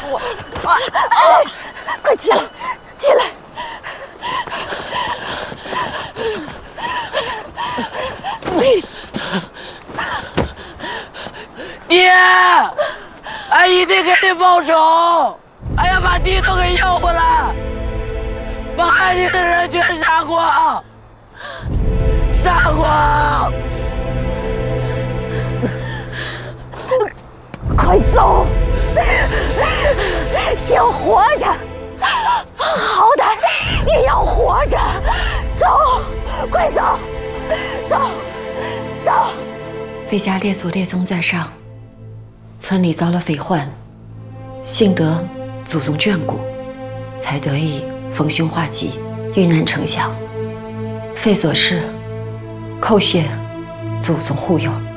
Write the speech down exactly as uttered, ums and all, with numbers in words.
我啊啊！快起来，起来！ 爹，俺一定给你报仇！俺要把地都给要回来，把害你的人全杀光！杀光！ 快走！先活着，好歹也要活着。走，快走，走，走！ 费家列祖列宗在上，村里遭了匪患，幸得祖宗眷顾，才得以逢凶化吉，遇难成祥。费所事，叩谢祖宗护佑。